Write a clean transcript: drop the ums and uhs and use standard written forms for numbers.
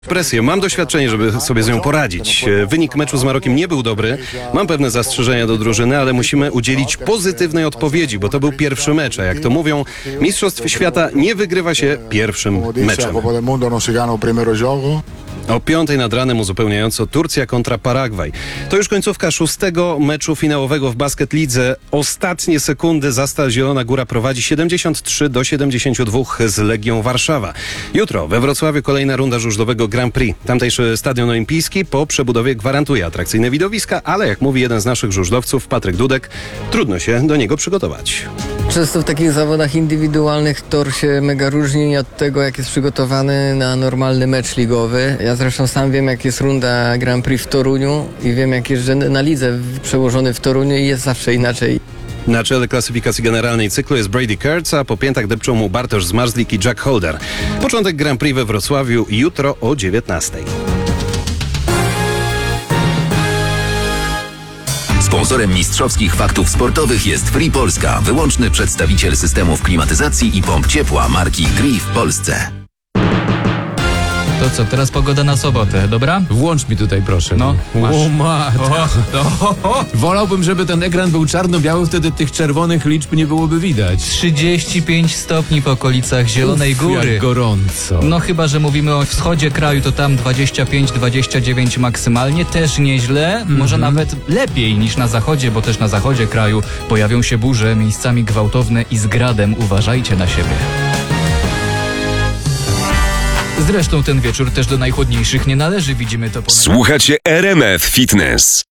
Presję. Mam doświadczenie, żeby sobie z nią poradzić. Wynik meczu z Marokiem nie był dobry. Mam pewne zastrzeżenia do drużyny, ale musimy udzielić pozytywnej odpowiedzi, bo to był pierwszy mecz. A jak to mówią, Mistrzostw Świata nie wygrywa się pierwszym meczem. O 5:00 nad ranem uzupełniająco Turcja kontra Paragwaj. To już końcówka 6. meczu finałowego w Basket Lidze. Ostatnie sekundy za Stal Zielona Góra prowadzi 73-72 z Legią Warszawa. Jutro we Wrocławiu kolejna runda żużlowego Grand Prix. Tamtejszy Stadion Olimpijski po przebudowie gwarantuje atrakcyjne widowiska, ale jak mówi jeden z naszych żużlowców, Patryk Dudek, trudno się do niego przygotować. Często w takich zawodach indywidualnych tor się mega różni od tego, jak jest przygotowany na normalny mecz ligowy. Ja zresztą sam wiem, jak jest runda Grand Prix w Toruniu i wiem, jak jeżdżę na lidze przełożony w Toruniu i jest zawsze inaczej. Na czele klasyfikacji generalnej cyklu jest Brady Kurtz, a po piętach depczą mu Bartosz Zmarzlik i Jack Holder. Początek Grand Prix we Wrocławiu jutro o 19:00. Sponsorem mistrzowskich faktów sportowych jest Free Polska, wyłączny przedstawiciel systemów klimatyzacji i pomp ciepła marki Gree w Polsce. To co, teraz pogoda na sobotę, dobra? Włącz mi tutaj, proszę. No, masz. O matko. Wolałbym, żeby ten ekran był czarno-biały, wtedy tych czerwonych liczb nie byłoby widać. 35 stopni w okolicach Zielonej Góry. Jak gorąco. No chyba, że mówimy o wschodzie kraju, to tam 25-29 maksymalnie, też nieźle, może nawet lepiej niż na zachodzie, bo też na zachodzie kraju pojawią się burze, miejscami gwałtowne i z gradem, uważajcie na siebie. Zresztą ten wieczór też do najchłodniejszych nie należy, widzimy to po... Słuchacie RMF Fitness.